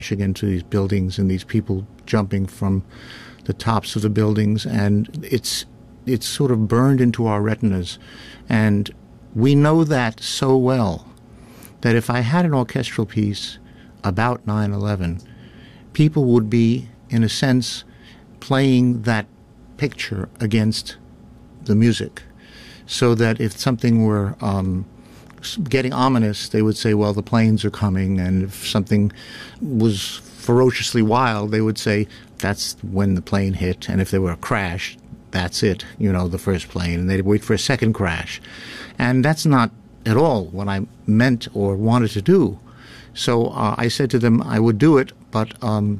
into these buildings and these people jumping from the tops of the buildings, and it's sort of burned into our retinas. And we know that so well that if I had an orchestral piece about 9/11, people would be, in a sense, playing that picture against the music, so that if something were getting ominous, they would say, well, the planes are coming, and if something was ferociously wild, they would say, that's when the plane hit, and if there were a crash, that's it, the first plane, and they'd wait for a second crash. And that's not at all what I meant or wanted to do. So I said to them I would do it, but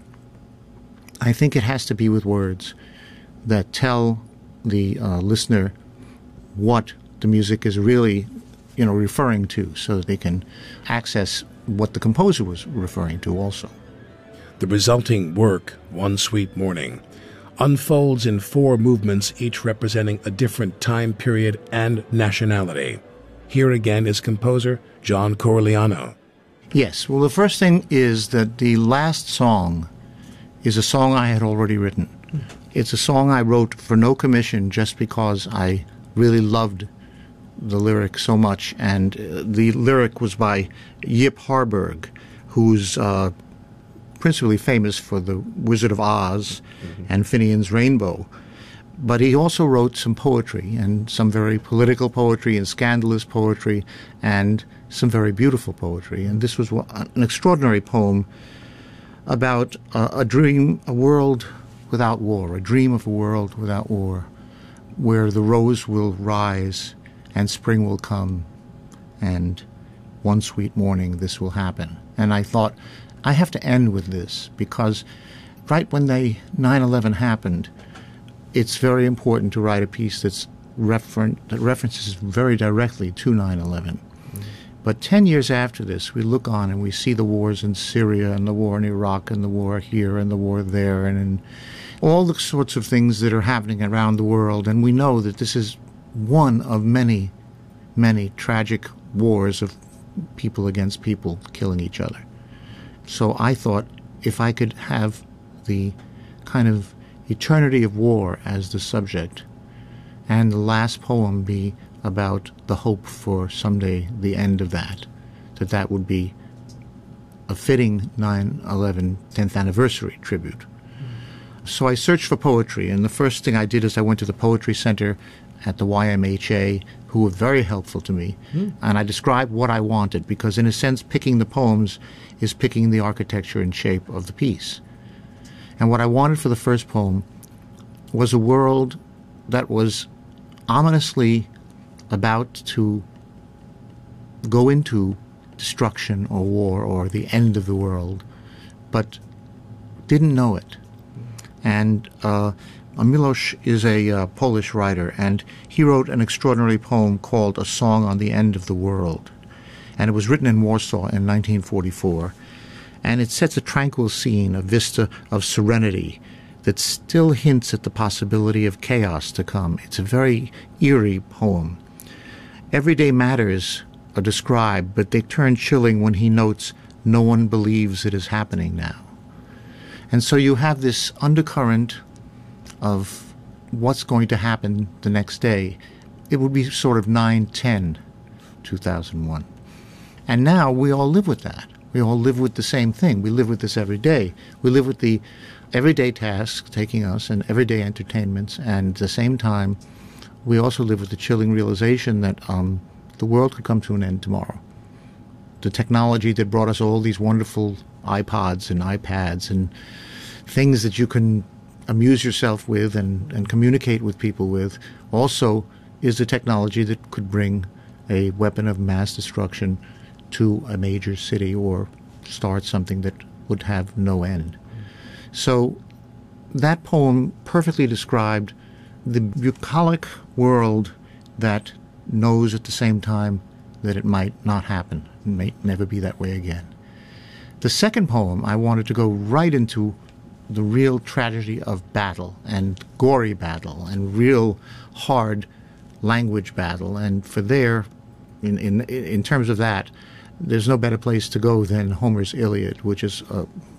I think it has to be with words that tell the listener what the music is really, referring to, so that they can access what the composer was referring to also. The resulting work, One Sweet Morning, unfolds in 4 movements, each representing a different time period and nationality. Here again is composer John Corigliano. Yes, well, the first thing is that the last song is a song I had already written. It's a song I wrote for no commission, just because I really loved the lyric so much. And the lyric was by Yip Harburg, who's principally famous for The Wizard of Oz and Finian's Rainbow. But he also wrote some poetry, and some very political poetry and scandalous poetry, and some very beautiful poetry. And this was an extraordinary poem about a dream, a world without war, a dream of a world without war, where the rose will rise and spring will come, and one sweet morning this will happen. And I thought, I have to end with this, because right when 9/11 happened, it's very important to write a piece that references very directly to 9/11. But 10 years after this, we look on and we see the wars in Syria and the war in Iraq and the war here and the war there and all the sorts of things that are happening around the world. And we know that this is one of many, many tragic wars of people against people killing each other. So I thought, if I could have the kind of eternity of war as the subject, and the last poem be about the hope for someday the end of that would be a fitting 9/11 10th anniversary tribute. So I searched for poetry, and the first thing I did is I went to the Poetry Center at the YMHA, who were very helpful to me, and I described what I wanted, because in a sense picking the poems is picking the architecture and shape of the piece. And what I wanted for the first poem was a world that was ominously about to go into destruction or war or the end of the world, but didn't know it. And Milosz is a Polish writer, and he wrote an extraordinary poem called A Song on the End of the World. And it was written in Warsaw in 1944. And it sets a tranquil scene, a vista of serenity that still hints at the possibility of chaos to come. It's a very eerie poem. Everyday matters are described, but they turn chilling when he notes, no one believes it is happening now. And so you have this undercurrent of what's going to happen the next day. It would be sort of 9/10/2001. And now we all live with that. We all live with the same thing. We live with this every day. We live with the everyday tasks taking us and everyday entertainments, and at the same time, we also live with the chilling realization that the world could come to an end tomorrow. The technology that brought us all these wonderful iPods and iPads and things that you can amuse yourself with and communicate with people with also is the technology that could bring a weapon of mass destruction to a major city or start something that would have no end. So that poem perfectly described the bucolic world that knows at the same time that it might not happen, it may never be that way again. The second poem, I wanted to go right into the real tragedy of battle and gory battle and real hard language battle. And for there, in terms of that, there's no better place to go than Homer's Iliad, which is